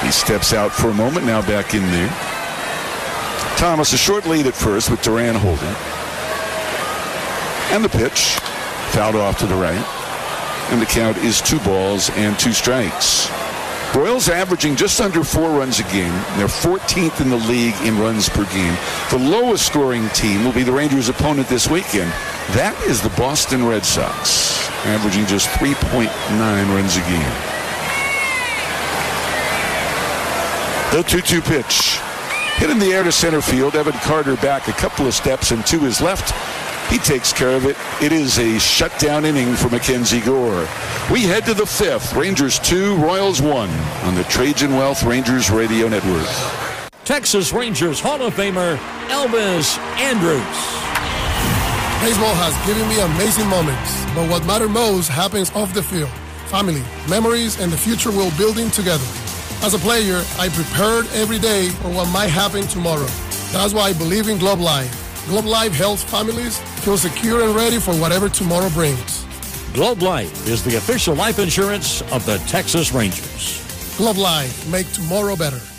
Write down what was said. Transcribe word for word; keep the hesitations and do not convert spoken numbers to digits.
He steps out for a moment, now back in there. Thomas, a short lead at first with Duran holding. And the pitch, fouled off to the right. And the count is two balls and two strikes. Royals averaging just under four runs a game. They're fourteenth in the league in runs per game. The lowest scoring team will be the Rangers' opponent this weekend. That is the Boston Red Sox, averaging just three point nine runs a game. The two two pitch. Hit in the air to center field. Evan Carter back a couple of steps and to his left. He takes care of it. It is a shutdown inning for Mackenzie Gore. We head to the fifth. Rangers two, Royals one on the Trajan Wealth Rangers Radio Network. Texas Rangers Hall of Famer Elvis Andrus. Baseball has given me amazing moments, but what matters most happens off the field. Family, memories, and the future we're building together. As a player, I prepared every day for what might happen tomorrow. That's why I believe in Globe Life. Globe Life helps families feel secure and ready for whatever tomorrow brings. Globe Life is the official life insurance of the Texas Rangers. Globe Life, make tomorrow better.